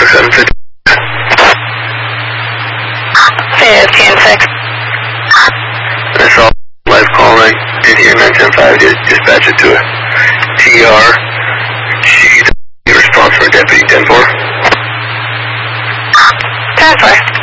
750. 15-6. That's all live calling in here, 975, dispatch it to a TR. She's response for Deputy 10-4. 10-4.